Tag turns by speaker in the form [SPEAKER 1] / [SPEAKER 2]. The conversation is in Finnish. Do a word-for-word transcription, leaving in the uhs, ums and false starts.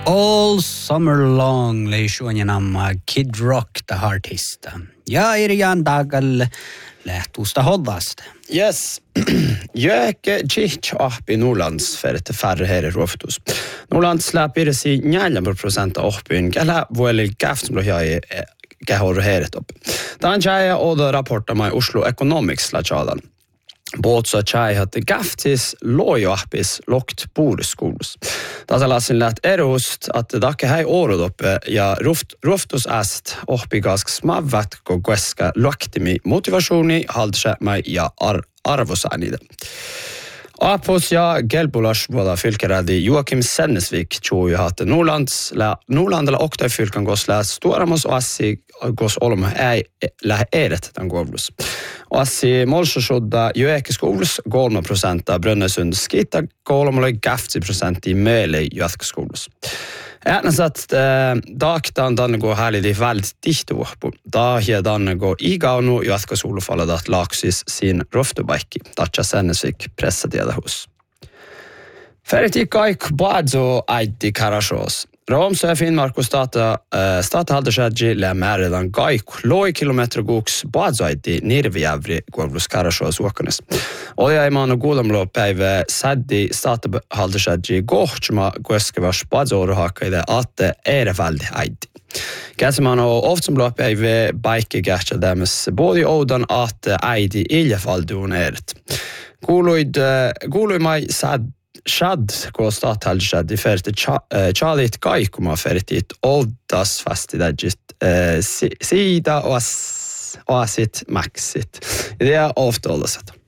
[SPEAKER 1] All summer long leishuanyan amma Kid Rock the artista. Ja irian dagal lähtusta hoddasta.
[SPEAKER 2] Yes. Jöke tjich ahpi Norlands för ett färre här i Roftus. Norlands släpper sig nio procent ahpin. Gälla vuoli gaft som jag är gehor här ett upp. Dan jag och då rapportar med Oslo Economics lachadan. Båtsa tjej hade gaftis lojoahpis lokt purskuls. Tässä lasin läht erost, att dakke hei året oppe ja ruft, ruftus äst ohpigask smavat ko keska loktimi motivationi haldse mai ja ar, arvosanide. Apos ja Gelbulas vuoda fylkerädi Joakim Sennesvik tjoi hatte Norlands la Norlandella okta fylkan gos läs Storamos och assi gos olma ei lähe eret den govlus. Och assi molsosodda Jöke skolus golma procenta Brönnesund skita golma gafti procent i Mele Jöke skolus. Ätnas att äh, daktan danne går härligt i väldigt dikt på. Da hier danne går i gaunu Jöke skolufalla dat laksis sin roftubaikki. Datcha Sennesvik pressade hos. Färdigt i kaik badzo aiti karashos. Romsö ja Finnmark stata äh, stata haldersädji lämääredan kaik loi kilometer guks badzo aiti nirvijävri kuolus karashos uokanes. Oja imano guudamlo päivä säddi stata haldersädji gohtjuma kueskevas badzo oruhakkaide atte eereväldi aiti. Käsimano oftsamlo päivä baikki kähtsä dämes både oudan atte aiti iljefalduun eeret. Kuuluid kuuluimai sad Shad ko stathaldshad i färte chalit kaikuma färtit oddas fastidagit sida och asit maxit. Det är ofta hållasat.